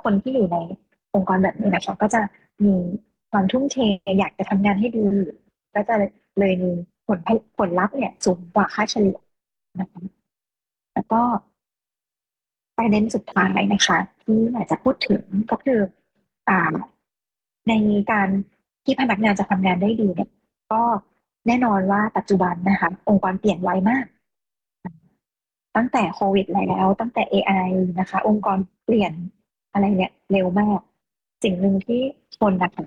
คนที่อยู่ในองค์กรแบบนี้นะคะก็จะมีความทุ่มเทอยากจะทำงานให้ดีก็จะเลยมีผลลัพธ์เนี่ยสูงกว่าค่าเฉลี่ยนะคะแล้วก็ประเด็นสุดท้ายนะคะที่อยากจะพูดถึงก็คืออ่าในการที่พนักงานจะทำงานได้ดีเนี่ยก็แน่นอนว่าปัจจุบันนะคะองค์กรเปลี่ยนไวมาก ตั้งแต่โควิดแล้วตั้งแต่ AI นะคะองค์กรเปลี่ยนอะไรเนี่ยเร็วมากสิ่งหนึ่งที่คนนะคะ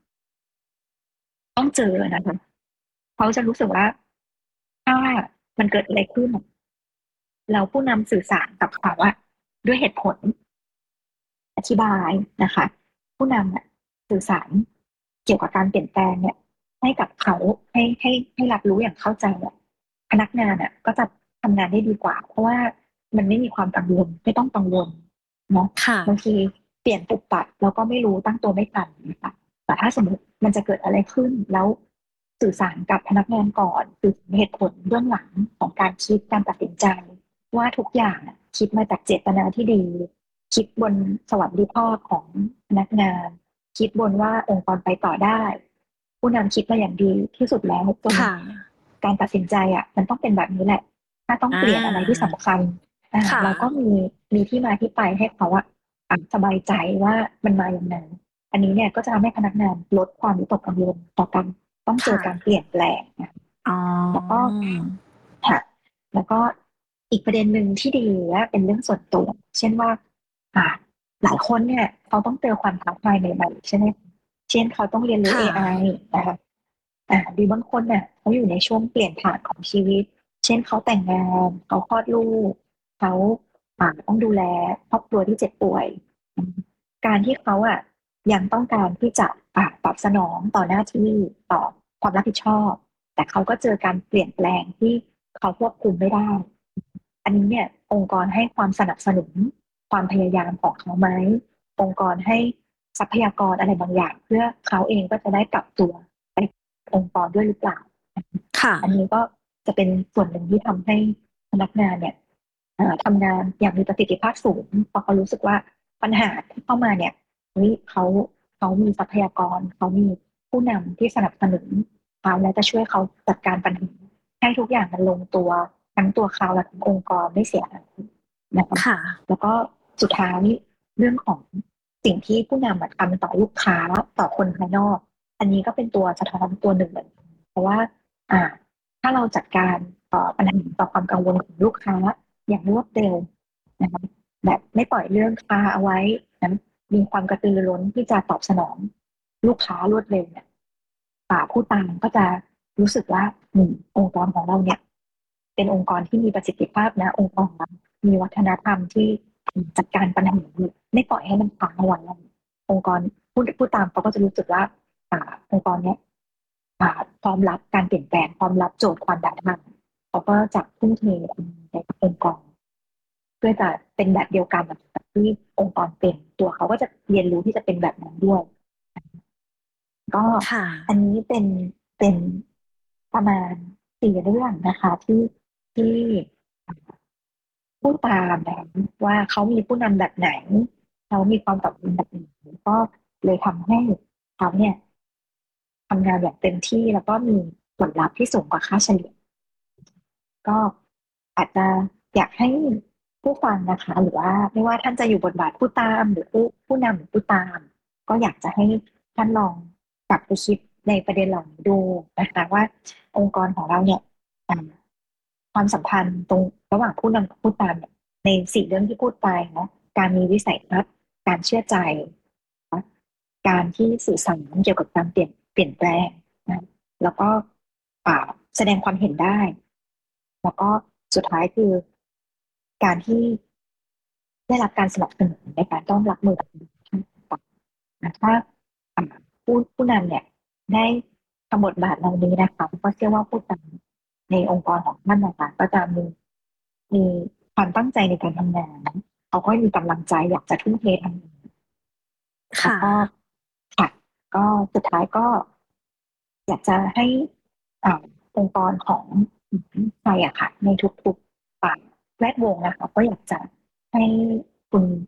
ต้องเจอนะคะเขาจะรู้สึกว่าถ้ามันเกิดอะไรขึ้นเราผู้นำสื่อสารกับเขาว่าด้วยเหตุผลอธิบายนะคะผู้นำสื่อสารเกี่ยวกับการเปลี่ยนแปลงเนี่ยให้กับเขาให้รับรู้อย่างเข้าใจพนักงานก็จะทำงานได้ดีกว่าเพราะว่ามันไม่มีความกังวลไม่ต้องกังวลเนาะค่ะบางทีเปลี่ยนปุบปับเราก็ไม่รู้ตั้งตัวไม่ทันนะคะแต่ถ้าสมมติมันจะเกิดอะไรขึ้นแล้วสื่อสารกับพนักงานก่อนคือเหตุผลเบื้องหลังของการคิดการตัดสินใจว่าทุกอย่างคิดมาจากเจตนาที่ดีคิดบนสวัสดิภาพของพนักงานคิดบนว่าองค์กรไปต่อได้ผู้นำคิดมาอย่างดีที่สุดแล้วจนค่ะการตัดสินใจมันต้องเป็นแบบนี้แหละถ้าต้องอ่เปลี่ยนอะไรที่าสำคัญค่ะเราก็มีที่มาที่ไปให้เขาสบายใจว่ามันมาอย่างไงอันนี้เนี่ยก็จะทำให้พนักงานลดความวิตกกังวลต่อการต้องเจอการค่ะเปลี่ยนแปลงนะอ๋แล้วก็อค่ะแล้วก็อีกประเด็นหนึ่งที่ดีและเป็นเรื่องส่วนตัวเช่นว่าอ่าหลายคนเนี่ยเขาต้องเจอความท้าทายใหม่ๆใช่ไหมเช่นเขาต้องเรียนรู้ค่ะ AI นะคะหรือบางคนเนี่ยเขาอยู่ในช่วงเปลี่ยนผ่านของชีวิตเช่นเขาแต่งงานเขาคลอดลูกเขาต้องดูแลครอบครัวที่เจ็บป่วย การที่เขายังต้องการที่จะตอบสนองต่อหน้าที่ต่อความรับผิดชอบแต่เขาก็เจอการเปลี่ยนแปลงที่เขาควบคุมไม่ได้อันนี้เนี่ยองค์กรให้ความสนับสนุนความพยายามของเขาไหมองค์กรให้ทรัพยากรอะไรบางอย่างเพื่อเขาเองก็จะได้ปรับตัวไปองค์กรด้วยหรือเปล่าค่ะอันนี้ก็จะเป็นส่วนหนึ่งที่ทำให้พนักงานเนี่ยทำงานอย่างมีประสิทธิภาพสูงเพราะเขารู้สึกว่าปัญหาที่เข้ามาเนี่ย เฮ้ยเขามีทรัพยากรเขามีผู้นำที่สนับสนุนเขาและจะช่วยเขาจัดการปัญหาให้ทุกอย่างมันลงตัวทั้งตัวเขาและทั้งองค์กรไม่เสียหายนะคะค่ะแล้วก็สุดท้ายเรื่องของสิ่งที่ผู้นำทำต่อลูกค้าต่อคนภายนอกอันนี้ก็เป็นตัวสะท้อนตัวหนึ่งเหมือนกันเพราะว่าอ่าถ้าเราจัดการต่อปัญหาต่อความกังวลของลูกค้าอย่างรวดเร็วนะคะแบบไม่ปล่อยเรื่องค้าเอาไว้นะ มีความกระตือรือร้นที่จะตอบสนองลูกค้ารวดเร็วเนี่ยผู้ตามก็จะรู้สึกว่าองค์กรของเราเนี่ยเป็นองค์กรที่มีประสิทธิภาพนะองค์กรของเรามีวัฒนธรรมที่จัดการปัญหาไม่ปล่อยให้มันค้างเอาไว้องค์กรผู้ตามเขาก็จะรู้สึกว่าองค์กรเนี้ยพร้อมรับการเปลี่ยนแปลงพร้อมรับโจทย์ความท้าทายเขาก็จะทุ่มเทในองค์กร เพื่อจะเป็นแบบเดียวกันกับที่องค์กรเป็นตัวเขาก็จะเรียนรู้ที่จะเป็นแบบนั้นด้วยก็ค่ะอันนี้เป็นประมาณ4 เรื่องนะคะที่ผู้ตามนะว่าเขามีผู้นำแบบไหนเขามีความกังวลแบบไหนก็เลยทำให้เขาเนี่ยทำงานอย่างเต็มที่แล้วก็มีผลลัพธ์ที่สูงกว่าค่าเฉลี่ย ก็อาจจะอยากให้ผู้ฟังนะคะหรือว่าไม่ว่าท่านจะอยู่บทบาทผู้ตามหรือผู้นำหรือผู้ตามก็อยากจะให้ท่านลองกลับไปคิดในประเด็นเหล่านี้ดูนะคะว่าองค์กรของเราเนี่ยอ่าความสัมพันธ์ตรงระหว่างผู้นำกับผู้ตามเนี่ยใน4 เรื่องที่พูดไปเนาะการมีวิสัยทัศน์การเชื่อใจนะการที่สื่อสารเกี่ยวกับการเปลี่ยนแปลงนะแล้วก็แสดงความเห็นได้ แล้วก็สุดท้ายคือการที่ได้รับการสนับสนุนในการต้องรับมือกับปัญหาต่างๆนะถ้าอ่าผู้นำเนี่ยได้ทำบทบาทเหล่านี้นะคะก็เชื่อว่าผู้นำในองค์กรของท่านนะคะก็จะมีความตั้งใจในการทำงานเขาก็มีกำลังใจอยากจะทุ่มเททำงานแล้วค่ะก็ค่ะก็สุดท้ายก็อยากจะให้องค์กรของไทยอะค่ะในทุกๆแวดวงนะคะก็อยากจะให้คุณ